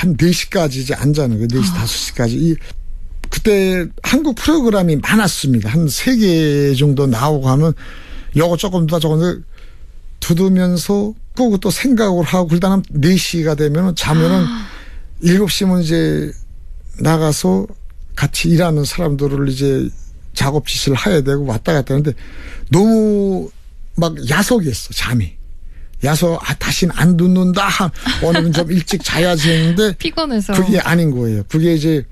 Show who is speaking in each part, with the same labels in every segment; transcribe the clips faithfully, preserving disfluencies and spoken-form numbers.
Speaker 1: 한 네 시까지 이제 안 자는 거예요. 네 시, 다섯 시까지. 이, 그때 한국 프로그램이 많았습니다. 한 세 개 정도 나오고 하면 요거 조금 더 조금 더 두두면서 끄고 또 생각을 하고 그러다 한 네 시가 되면 자면은 일곱 시면 이제 나가서 같이 일하는 사람들을 이제 작업 지시를 해야 되고 왔다 갔다 하는데 너무 막 야속이었어, 잠이. 야속, 아, 다시는 안 듣는다. 오늘은 좀 일찍 자야지 했는데.
Speaker 2: 피곤해서.
Speaker 1: 그게 아닌 거예요. 그게 이제,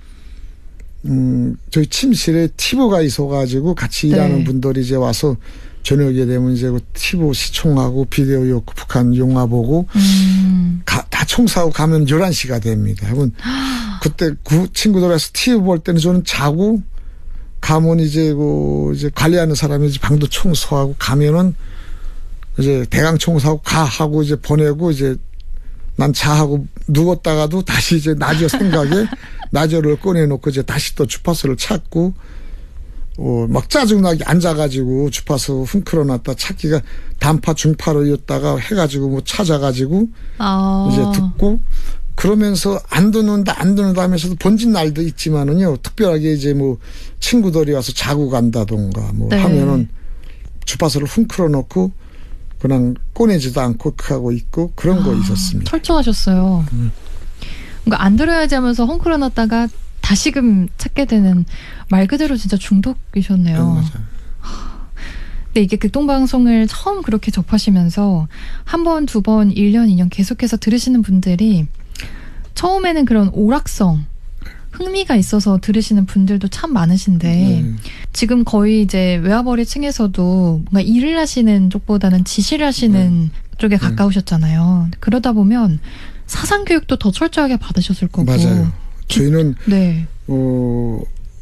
Speaker 1: 음, 저희 침실에 티브가 있어가지고 같이 네. 일하는 분들이 이제 와서 저녁에 되면 이제 티브 시청하고 비디오 요크 북한 영화 보고 음. 가, 다 청소하고 가면 열한 시가 됩니다. 그러면 그때 그 친구들 와서 티브 볼 때는 저는 자고 가면 이제 그 이제 관리하는 사람이 이제 방도 청소하고 가면은 이제 대강 청소하고 가 하고 이제 보내고 이제 난 자하고 누웠다가도 다시 이제 나저 생각에 나저를 꺼내놓고 이제 다시 또 주파수를 찾고 어, 막 짜증나게 앉아가지고 주파수 훔클어놨다 찾기가 단파 중파로였다가 해가지고 뭐 찾아가지고 아. 이제 듣고 그러면서 안 듣는다 안 듣는다 하면서도 번진 날도 있지만은요 특별하게 이제 뭐 친구들이 와서 자고 간다던가 뭐 네. 하면은 주파수를 훔클어놓고 그냥 꺼내지도 않고 하고 있고 그런 아, 거 있었습니다.
Speaker 2: 철저하셨어요. 음. 그러니까 안 들어야지 하면서 헝클어놨다가 다시금 찾게 되는 말 그대로 진짜 중독이셨네요. 네, 맞아요. 근데 이게 극동방송을 처음 그렇게 접하시면서 한 번, 두 번, 일 년, 이 년 계속해서 들으시는 분들이 처음에는 그런 오락성, 흥미가 있어서 들으시는 분들도 참 많으신데 음. 지금 거의 이제 외화벌이 층에서도 뭔가 일을 하시는 쪽보다는 지시를 하시는 음. 쪽에 가까우셨잖아요. 음. 그러다 보면 사상교육도 더 철저하게 받으셨을 거고.
Speaker 1: 맞아요. 저희는
Speaker 2: 네.
Speaker 1: 어,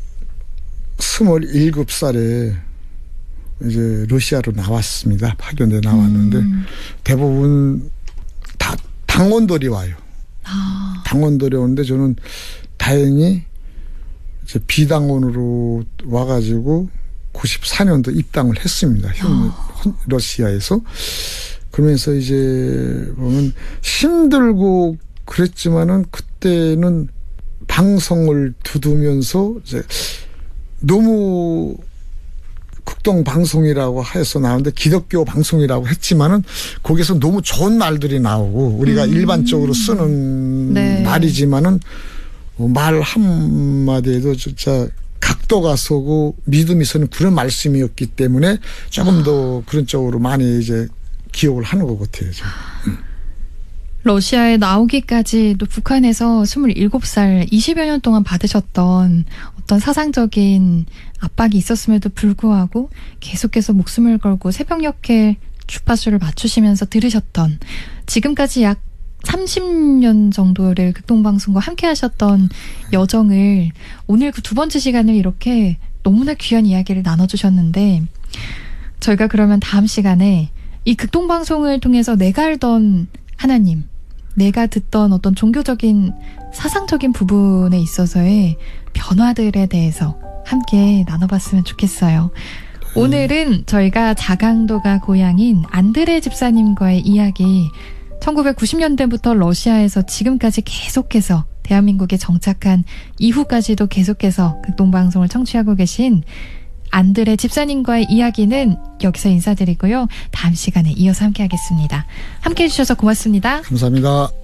Speaker 1: 스물일곱 살에 이제 러시아로 나왔습니다. 파견대 나왔는데 음. 대부분 다 당원들이 와요. 아. 당원들이 오는데 저는 다행히 이제 비당원으로 와가지고 구십사 년도 입당을 했습니다. 아. 러시아에서. 그러면서 이제 보면 힘들고 그랬지만은 그때는 방송을 두두면서 이제 너무 극동 방송이라고 해서 나오는데 기독교 방송이라고 했지만은 거기서 너무 좋은 말들이 나오고 우리가 음. 일반적으로 쓰는 네. 말이지만은 말 한마디에도 진짜 각도가 서고 믿음이 서는 그런 말씀이었기 때문에 조금 더 그런 쪽으로 많이 이제 기억을 하는 것 같아요. 음.
Speaker 2: 러시아에 나오기까지 또 북한에서 스물일곱 살 이십여 년 동안 받으셨던 어떤 사상적인 압박이 있었음에도 불구하고 계속해서 목숨을 걸고 새벽녘에 주파수를 맞추시면서 들으셨던 지금까지 약 삼십 년 정도를 극동방송과 함께 하셨던 여정을 오늘 그 두 번째 시간을 이렇게 너무나 귀한 이야기를 나눠주셨는데 저희가 그러면 다음 시간에 이 극동방송을 통해서 내가 알던 하나님, 내가 듣던 어떤 종교적인 사상적인 부분에 있어서의 변화들에 대해서 함께 나눠봤으면 좋겠어요. 오늘은 저희가 자강도가 고향인 안드레 집사님과의 이야기, 천구백구십 년대부터 러시아에서 지금까지 계속해서 대한민국에 정착한 이후까지도 계속해서 극동방송을 청취하고 계신 안드레 집사님과의 이야기는 여기서 인사드리고요. 다음 시간에 이어서 함께 하겠습니다. 함께 해주셔서 고맙습니다.
Speaker 1: 감사합니다.